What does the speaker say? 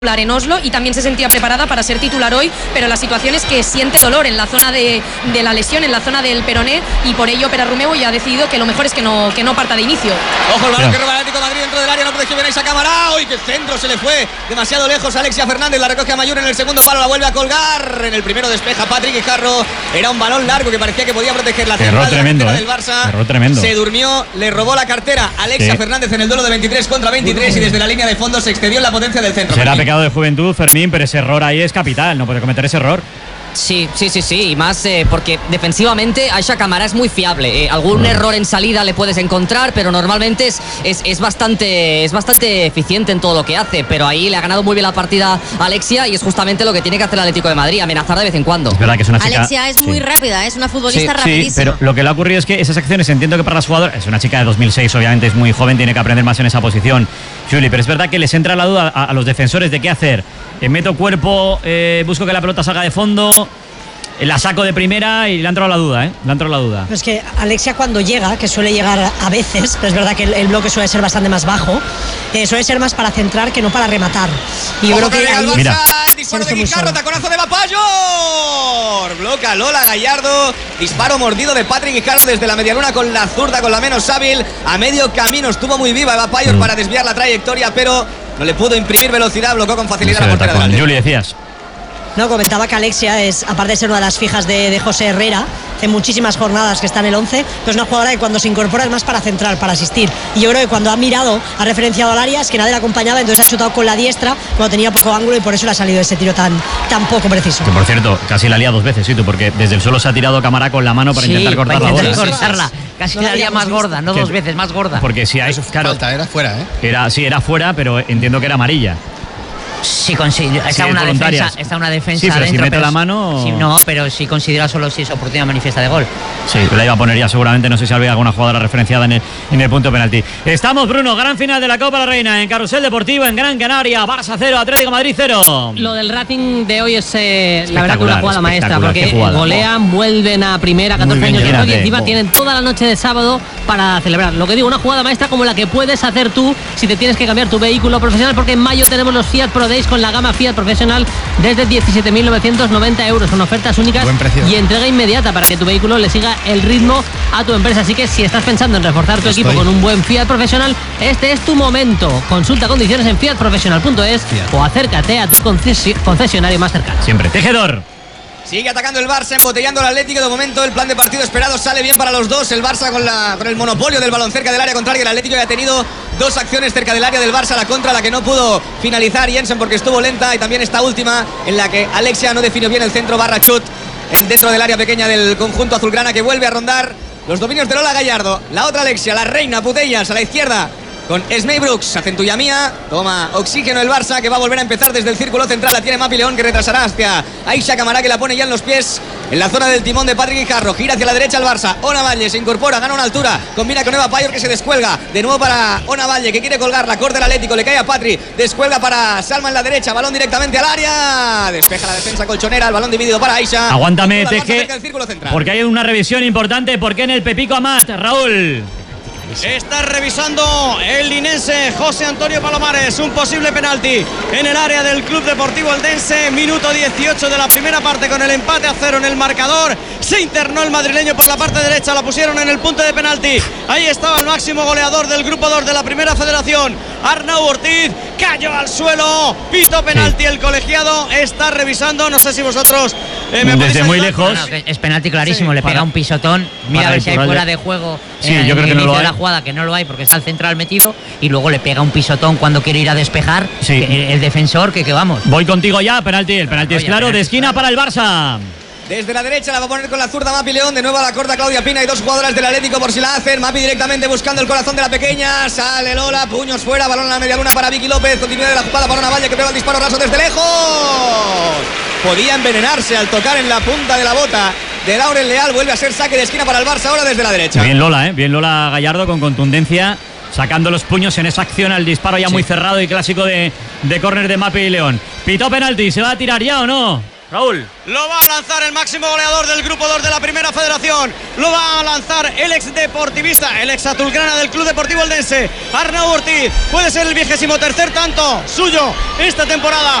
en Oslo y también se sentía preparada para ser titular hoy, pero la situación es que siente dolor en la zona de la lesión, en la zona del peroné, y por ello Pere Romeu ya ha decidido que lo mejor es que no parta de inicio. Ojo el balón que roba el Atlético de Madrid dentro del área, no protegió bien Aixa Camará. ¡Uy, qué centro! Se le fue demasiado lejos a Alexia Fernández, la recoge a Mayur en el segundo palo, la vuelve a colgar. En el primero despeja Patrick Guijarro. Era un balón largo que parecía que podía proteger la central tremendo, del Barça. Error tremendo. Se durmió, le robó la cartera Alexia Fernández en el duelo de 23 contra 23 y desde la línea de fondo se excedió en la potencia del centro. Será pecado de juventud, Fermín, pero ese error ahí es capital, no puede cometer ese error. Sí, y más porque defensivamente Aixa Camará es muy fiable. Algún error en salida le puedes encontrar, pero normalmente es bastante eficiente en todo lo que hace. Pero ahí le ha ganado muy bien la partida a Alexia y es justamente lo que tiene que hacer el Atlético de Madrid, amenazar de vez en cuando. Es verdad que es una chica. Alexia es muy rápida, es una futbolista rapidísima. Sí, pero lo que le ha ocurrido es que esas acciones, entiendo que para las jugadoras, es una chica de 2006, obviamente es muy joven, tiene que aprender más en esa posición, Juli, pero es verdad que les entra la duda a los defensores de qué hacer. Meto cuerpo, busco que la pelota salga de fondo, la saco de primera y le ha entrado la duda, Le ha entrado la duda. Es que Alexia cuando llega, que suele llegar a veces, pero es verdad que el bloque suele ser bastante más bajo, suele ser más para centrar que no para rematar. Y yo creo que ahí, mira, el disparo de Guijarro, taconazo de Vapayor. Bloca Lola Gallardo, disparo mordido de Patrick Guijarro desde la medialuna con la zurda, con la menos hábil. A medio camino estuvo muy viva Vapayor para desviar la trayectoria, pero no le pudo imprimir velocidad, bloqueó con facilidad la portería del Atlético. Juli, decías. No, comentaba que Alexia es, aparte de ser una de las fijas de José Herrera, hace muchísimas jornadas que está en el 11, pero es una jugadora que cuando se incorpora es más para centrar, para asistir. Y yo creo que cuando ha mirado, ha referenciado al área, es que nadie la acompañaba, entonces ha chutado con la diestra cuando tenía poco ángulo y por eso le ha salido ese tiro tan poco preciso. Que por cierto, casi la lía dos veces, sí, tú, porque desde el suelo se ha tirado Camará con la mano para intentar cortar la bola. Cortarla. Casi no la lía más gorda, no dos veces, más gorda. Porque si hay. Claro, falta, era fuera, Era fuera, pero entiendo que era amarilla. Sí, está una defensa. Sí, pero adentro, si mete la mano. Sí, no, pero si considera solo si es oportunidad manifiesta de gol. Sí, la iba a poner ya seguramente. No sé si había alguna jugadora referenciada en el punto penalti. Estamos, Bruno, gran final de la Copa de la Reina en Carrusel Deportivo en Gran Canaria. Barça 0, Atlético Madrid 0. Lo del Racing de hoy es la verdad que una jugada maestra, porque golean, vuelven a primera, 14 años de y encima tienen toda la noche de sábado para celebrar. Lo que digo, una jugada maestra como la que puedes hacer tú si te tienes que cambiar tu vehículo profesional, porque en mayo tenemos los Fiat Pro Days con la gama Fiat Profesional desde 17.990 euros, con ofertas únicas y entrega inmediata para que tu vehículo le siga el ritmo a tu empresa. Así que si estás pensando en reforzar tu equipo con un buen Fiat Profesional, este es tu momento. Consulta condiciones en fiatprofesional.es o acércate a tu concesionario más cercano. Siempre. Tejedor. Sigue atacando el Barça, embotellando al Atlético. De momento el plan de partido esperado sale bien para los dos. El Barça con el monopolio del balón cerca del área contraria. El Atlético ya ha tenido dos acciones cerca del área del Barça. La contra, la que no pudo finalizar Jensen porque estuvo lenta. Y también esta última en la que Alexia no definió bien el centro barra chut dentro del área pequeña del conjunto azulgrana, que vuelve a rondar los dominios de Lola Gallardo. La otra Alexia, la reina Putellas a la izquierda con Esmei Brooks, Acentúa Mía, toma oxígeno el Barça, que va a volver a empezar desde el círculo central. La tiene Mapi León, que retrasará hacia Aixa Camará, que la pone ya en los pies en la zona del timón de Patrick Guijarro. Gira hacia la derecha el Barça. Ona Valle se incorpora, gana una altura, combina con Eva Payor, que se descuelga de nuevo para Ona Valle, que quiere colgarla, corta el Atlético, le cae a Patri, descuelga para Salma en la derecha, balón directamente al área, despeja la defensa colchonera, el balón dividido para Aixa. Aguántame, Teje, porque hay una revisión importante. Porque en el Pepico Amat, Raúl. Está revisando el linense José Antonio Palomares un posible penalti en el área del Club Deportivo Eldense. Minuto 18 de la primera parte, con el empate a 0 en el marcador. Se internó el madrileño por la parte derecha, la pusieron en el punto de penalti. Ahí estaba el máximo goleador del grupo 2 de la Primera Federación, Arnau Ortiz, cayó al suelo, pito penalti. El colegiado está revisando, no sé si vosotros desde muy lejos. No, es penalti clarísimo, le pega un pisotón, mira a ver si hay fuera de juego. Sí, yo creo que no lo hay. Jugada, que no lo hay porque está el central metido, y luego le pega un pisotón cuando quiere ir a despejar. Sí. El defensor que vamos. Voy contigo ya, penalti. El penalti es claro, de esquina para el Barça. Desde la derecha la va a poner con la zurda Mapi León. De nuevo a la corta Claudia Pina y dos jugadoras del Atlético por si la hacen. Mapi directamente buscando el corazón de la pequeña. Sale Lola, puños fuera, balón a la media luna para Vicky López. Continuidad de la jugada para Ona Valle, que pega el disparo raso desde lejos. Podía envenenarse al tocar en la punta de la bota de Laurel Leal. Vuelve a ser saque de esquina para el Barça ahora desde la derecha. Bien Lola, bien Lola Gallardo con contundencia, sacando los puños en esa acción al disparo ya muy cerrado y clásico de córner de Mapi León. Pitó penalti, ¿se va a tirar ya o no? Raúl. Lo va a lanzar el máximo goleador del Grupo 2 de la Primera Federación. Lo va a lanzar el ex deportivista, el ex azulgrana del Club Deportivo Eldense, Arnau Ortiz. Puede ser el 23º tanto suyo esta temporada.